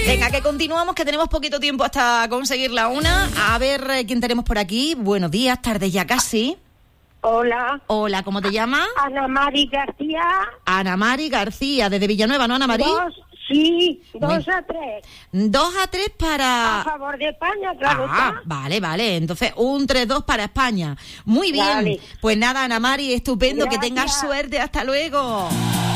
Venga, que continuamos, que tenemos poquito tiempo hasta conseguir la una. A ver quién tenemos por aquí. Buenos días, tardes ya casi. Hola. Hola, ¿cómo te llamas? Ana Mari García. Ana Mari García, desde Villanueva, ¿no, Ana Mari? 2-3. 2-3 para... A favor de España, claro está. Vale. Entonces, 3-2 para España. Muy bien. Vale. Pues nada, Ana Mari, estupendo. Gracias. Que tengas suerte. Hasta luego.